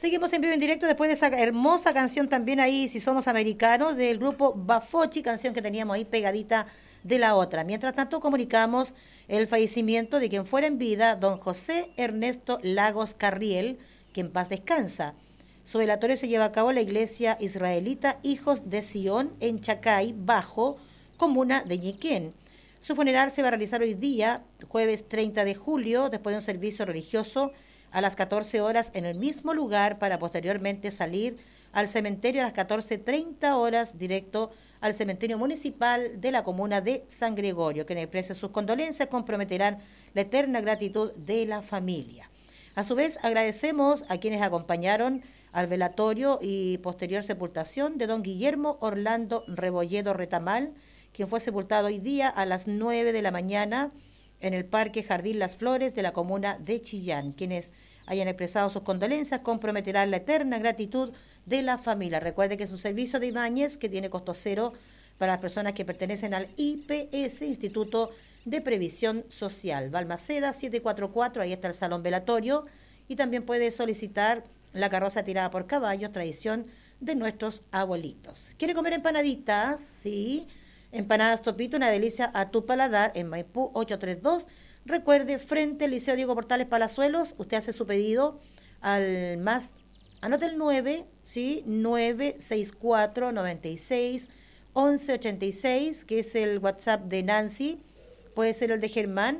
Seguimos en vivo en directo después de esa hermosa canción también ahí, Si Somos Americanos, del grupo Bafochi, canción que teníamos ahí pegadita de la otra. Mientras tanto, comunicamos el fallecimiento de quien fuera en vida, don José Ernesto Lagos Carriel, que en paz descansa. Su velatorio se lleva a cabo en la iglesia israelita Hijos de Sión, en Chacay, Bajo, comuna de Ñiquén. Su funeral se va a realizar hoy día, jueves 30 de julio, después de un servicio religioso a las 14 horas en el mismo lugar para posteriormente salir al cementerio a las 14:30 horas directo al cementerio municipal de la comuna de San Gregorio. Quienes expresen sus condolencias comprometerán la eterna gratitud de la familia. A su vez, agradecemos a quienes acompañaron al velatorio y posterior sepultación de don Guillermo Orlando Rebolledo Retamal, quien fue sepultado hoy día a las 9 de la mañana en el Parque Jardín Las Flores de la comuna de Chillán. Quienes hayan expresado sus condolencias comprometerán la eterna gratitud de la familia. Recuerde que es un servicio de Ibáñez que tiene costo cero para las personas que pertenecen al IPS, Instituto de Previsión Social. Balmaceda 744, ahí está el salón velatorio, y también puede solicitar la carroza tirada por caballos, tradición de nuestros abuelitos. ¿Quiere comer empanaditas? Sí. Empanadas Topito, una delicia a tu paladar, en Maipú 832. Recuerde, frente al Liceo Diego Portales Palazuelos, usted hace su pedido al más, anote el 9, ¿sí? 964 96 11 86, que es el WhatsApp de Nancy. Puede ser el de Germán,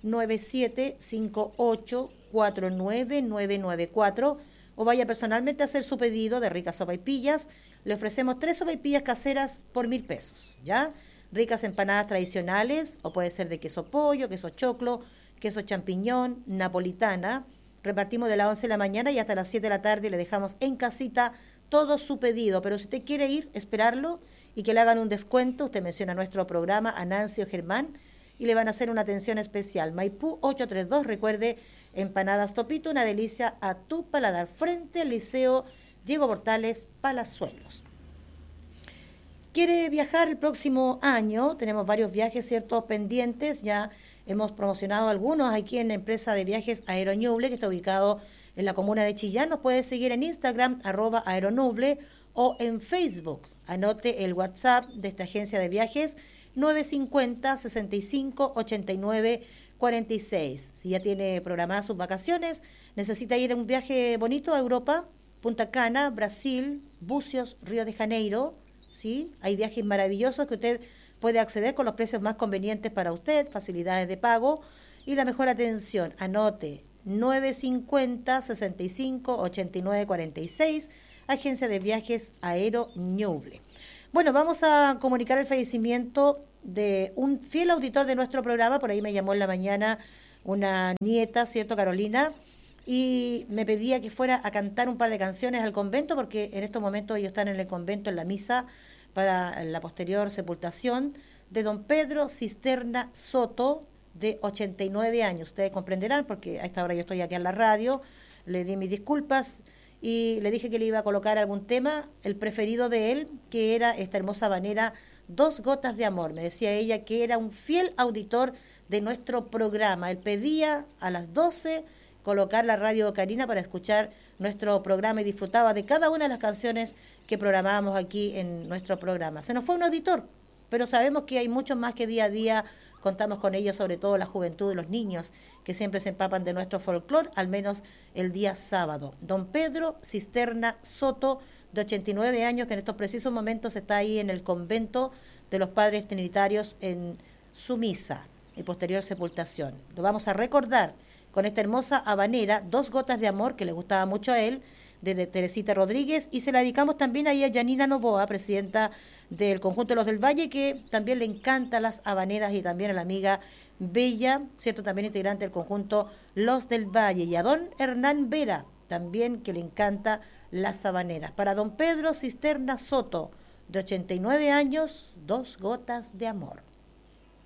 9758 49994, o vaya personalmente a hacer su pedido de ricas sopaipillas. Le ofrecemos 3 sopaipillas caseras por 1.000 pesos, ¿ya? Ricas empanadas tradicionales, o puede ser de queso pollo, queso choclo, queso champiñón, napolitana. Repartimos de las 11 de la mañana y hasta las 7 de la tarde, le dejamos en casita todo su pedido. Pero si usted quiere ir, esperarlo y que le hagan un descuento, usted menciona nuestro programa a Nancy o Germán y le van a hacer una atención especial. Maipú 832, recuerde, empanadas Topito, una delicia a tu paladar, frente al Liceo Diego Portales Palazuelos. ¿Quiere viajar el próximo año? Tenemos varios viajes, ¿cierto?, pendientes. Ya hemos promocionado algunos aquí en la empresa de viajes Aeronuble, que está ubicado en la comuna de Chillán. Nos puede seguir en Instagram, @aeronuble, o en Facebook. Anote el WhatsApp de esta agencia de viajes, 950 65 89 46. Si ya tiene programadas sus vacaciones, necesita ir a un viaje bonito a Europa, Punta Cana, Brasil, Bucios, Río de Janeiro, ¿sí? Hay viajes maravillosos que usted puede acceder con los precios más convenientes para usted, facilidades de pago y la mejor atención. Anote, 950 65 89 46, agencia de viajes Aeronuble. Bueno, vamos a comunicar el fallecimiento de un fiel auditor de nuestro programa. Por ahí me llamó en la mañana una nieta, ¿cierto, Carolina? Y me pedía que fuera a cantar un par de canciones al convento, porque en estos momentos ellos están en el convento en la misa para la posterior sepultación de don Pedro Cisterna Soto, de 89 años. Ustedes comprenderán, porque a esta hora yo estoy aquí en la radio, le di mis disculpas y le dije que le iba a colocar algún tema, el preferido de él, que era esta hermosa habanera, Dos Gotas de Amor. Me decía ella que era un fiel auditor de nuestro programa. Él pedía a las 12 colocar la radio Karina para escuchar nuestro programa y disfrutaba de cada una de las canciones que programábamos aquí en nuestro programa. Se nos fue un auditor, pero sabemos que hay muchos más que día a día contamos con ellos, sobre todo la juventud y los niños, que siempre se empapan de nuestro folclore, al menos el día sábado. Don Pedro Cisterna Soto, de 89 años, que en estos precisos momentos está ahí en el convento de los Padres Trinitarios en su misa y posterior sepultación. Lo vamos a recordar con esta hermosa habanera, Dos Gotas de Amor, que le gustaba mucho a él, de Teresita Rodríguez, y se la dedicamos también ahí a Yanina Novoa, presidenta del conjunto de los del Valle, que también le encantan las habaneras, y también a la amiga Bella, cierto, también integrante del conjunto Los del Valle, y a don Hernán Vera, también que le encanta las habaneras. Para don Pedro Cisterna Soto, de 89 años, Dos Gotas de Amor.